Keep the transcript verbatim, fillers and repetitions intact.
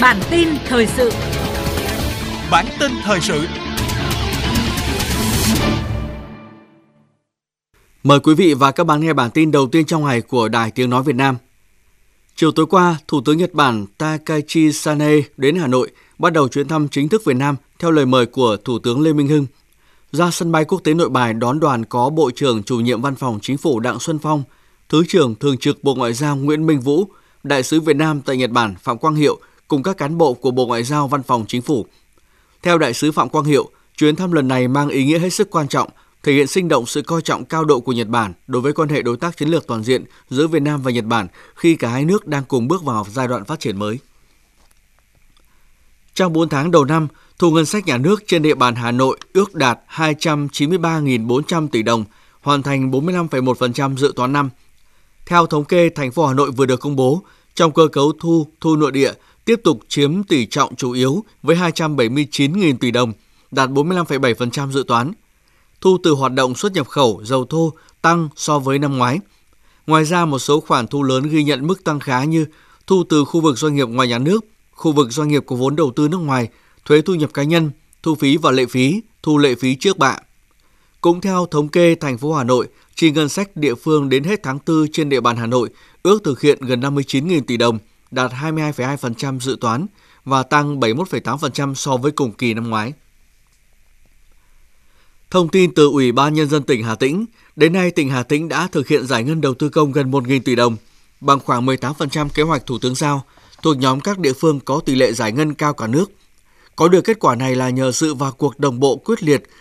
Bản tin thời sự. Bản tin thời sự. Mời quý vị và các bạn nghe bản tin đầu tiên trong ngày của Đài Tiếng nói Việt Nam. Chiều tối qua, Thủ tướng Nhật Bản Takaichi Sanae đến Hà Nội bắt đầu chuyến thăm chính thức Việt Nam theo lời mời của Thủ tướng Lê Minh Hưng. Ra sân bay quốc tế Nội Bài đón đoàn có Bộ trưởng Chủ nhiệm Văn phòng Chính phủ Đặng Xuân Phong, Thứ trưởng Thường trực Bộ Ngoại giao Nguyễn Minh Vũ, Đại sứ Việt Nam tại Nhật Bản Phạm Quang Hiệu cùng các cán bộ của Bộ Ngoại giao Văn phòng Chính phủ. Theo Đại sứ Phạm Quang Hiệu, chuyến thăm lần này mang ý nghĩa hết sức quan trọng, thể hiện sinh động sự coi trọng cao độ của Nhật Bản đối với quan hệ đối tác chiến lược toàn diện giữa Việt Nam và Nhật Bản khi cả hai nước đang cùng bước vào giai đoạn phát triển mới. Trong bốn tháng đầu năm, thu ngân sách nhà nước trên địa bàn Hà Nội ước đạt hai trăm chín mươi ba nghìn bốn trăm tỷ đồng, hoàn thành bốn mươi lăm phẩy một phần trăm dự toán năm. Theo thống kê thành phố Hà Nội vừa được công bố, trong cơ cấu thu, thu nội địa tiếp tục chiếm tỷ trọng chủ yếu với hai trăm bảy mươi chín nghìn tỷ đồng, đạt bốn mươi lăm phẩy bảy phần trăm dự toán. Thu từ hoạt động xuất nhập khẩu dầu thô tăng so với năm ngoái. Ngoài ra, một số khoản thu lớn ghi nhận mức tăng khá như thu từ khu vực doanh nghiệp ngoài nhà nước, khu vực doanh nghiệp có vốn đầu tư nước ngoài, thuế thu nhập cá nhân, thu phí và lệ phí, thu lệ phí trước bạ. Cũng theo thống kê thành phố Hà Nội, chi ngân sách địa phương đến hết tháng tư trên địa bàn Hà Nội ước thực hiện gần năm mươi chín nghìn tỷ đồng, đạt hai mươi hai phẩy hai phần trăm dự toán và tăng bảy mươi mốt phẩy tám phần trăm so với cùng kỳ năm ngoái. Thông tin từ Ủy ban Nhân dân tỉnh Hà Tĩnh, đến nay tỉnh Hà Tĩnh đã thực hiện giải ngân đầu tư công gần một nghìn tỷ đồng, bằng khoảng mười tám phần trăm kế hoạch Thủ tướng giao, thuộc nhóm các địa phương có tỷ lệ giải ngân cao cả nước. Có được kết quả này là nhờ sự vào cuộc đồng bộ quyết liệt